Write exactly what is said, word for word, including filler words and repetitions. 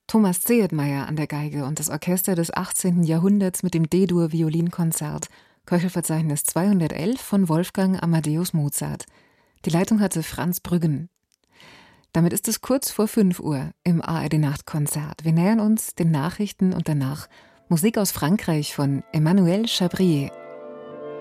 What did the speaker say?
Thomas Zehetmeier an der Geige und das Orchester des achtzehnten Jahrhunderts mit dem D-Dur-Violinkonzert, Köchelverzeichnis zweihundertelf von Wolfgang Amadeus Mozart. Die Leitung hatte Franz Brüggen. Damit ist es kurz vor fünf Uhr im A R D-Nachtkonzert. Wir nähern uns den Nachrichten und danach Musik aus Frankreich von Emmanuel Chabrier.